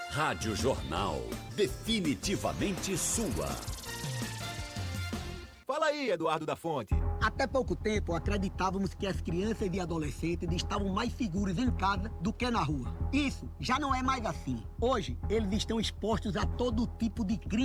Rádio Jornal, definitivamente sua. Fala aí, Eduardo da Fonte. Até pouco tempo, acreditávamos que as crianças e adolescentes estavam mais seguros em casa do que na rua. Isso já não é mais assim. Hoje, eles estão expostos a todo tipo de crime